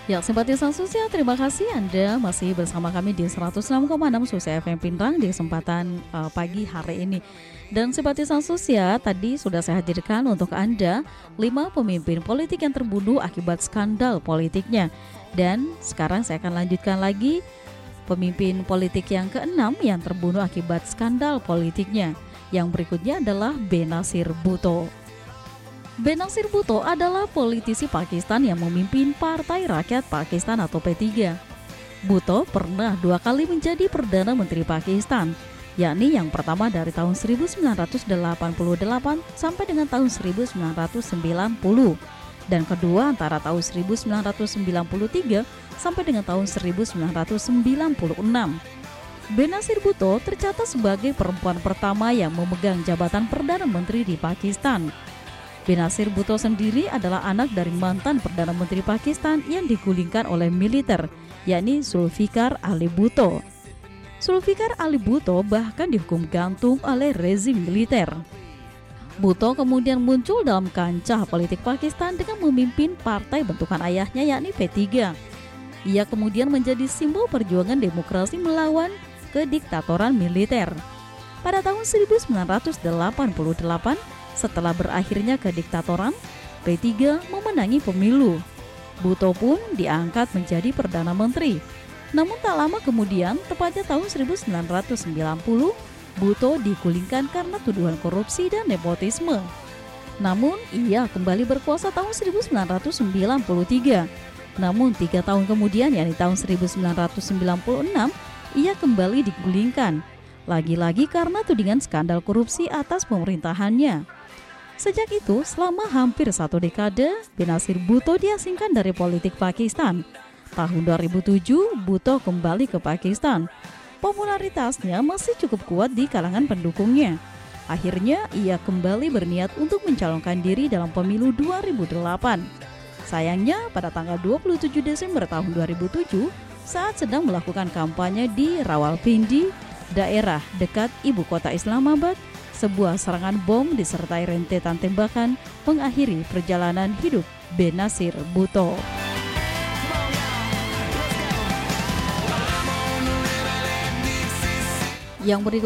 Ya, simpatisan Susi, terima kasih Anda masih bersama kami di 106,6 Susi FM Pindrang di kesempatan pagi hari ini. Dan simpatisan Susi, tadi sudah saya hadirkan untuk Anda 5 pemimpin politik yang terbunuh akibat skandal politiknya. Dan sekarang saya akan lanjutkan lagi pemimpin politik yang ke-6 yang terbunuh akibat skandal politiknya. Yang berikutnya adalah Benazir Bhutto. Benazir Bhutto adalah politisi Pakistan yang memimpin Partai Rakyat Pakistan atau P3. Bhutto pernah 2 kali menjadi Perdana Menteri Pakistan, yakni yang pertama dari tahun 1988 sampai dengan tahun 1990, dan kedua antara tahun 1993 sampai dengan tahun 1996. Benazir Bhutto tercatat sebagai perempuan pertama yang memegang jabatan Perdana Menteri di Pakistan. Benazir Bhutto sendiri adalah anak dari mantan Perdana Menteri Pakistan yang digulingkan oleh militer, yakni Zulfikar Ali Bhutto. Zulfikar Ali Bhutto bahkan dihukum gantung oleh rezim militer. Bhutto kemudian muncul dalam kancah politik Pakistan dengan memimpin partai bentukan ayahnya, yakni P3. Ia kemudian menjadi simbol perjuangan demokrasi melawan kediktatoran militer. Pada tahun 1988, setelah berakhirnya kediktatoran, P3 memenangi pemilu. Bhutto pun diangkat menjadi Perdana Menteri. Namun tak lama kemudian, tepatnya tahun 1990, Bhutto digulingkan karena tuduhan korupsi dan nepotisme. Namun, ia kembali berkuasa tahun 1993. Namun 3 tahun kemudian, yakni tahun 1996, ia kembali digulingkan. Lagi-lagi karena tudingan skandal korupsi atas pemerintahannya. Sejak itu, selama hampir 1 dekade, Benazir Bhutto diasingkan dari politik Pakistan. Tahun 2007, Bhutto kembali ke Pakistan. Popularitasnya masih cukup kuat di kalangan pendukungnya. Akhirnya, ia kembali berniat untuk mencalonkan diri dalam pemilu 2008. Sayangnya, pada tanggal 27 Desember tahun 2007, saat sedang melakukan kampanye di Rawalpindi, daerah dekat ibu kota Islamabad, sebuah serangan bom disertai rentetan tembakan mengakhiri perjalanan hidup Benazir Bhutto. Yang berikut